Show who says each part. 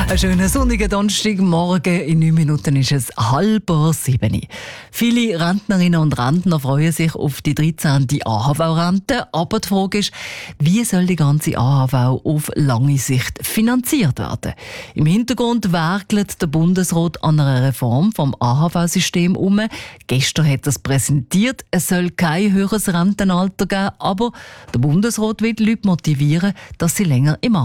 Speaker 1: Einen schönen sonnigen Donnerstagmorgen. In 9 Minuten ist es 6:30. Viele Rentnerinnen und Rentner freuen sich auf die 13. AHV-Rente. Aber die Frage ist, wie soll die ganze AHV auf lange Sicht finanziert werden? Im Hintergrund werkelt der Bundesrat an einer Reform vom AHV-System um. Gestern hat er es präsentiert. Es soll kein höheres Rentenalter geben, aber der Bundesrat will die Leute motivieren, dass sie länger im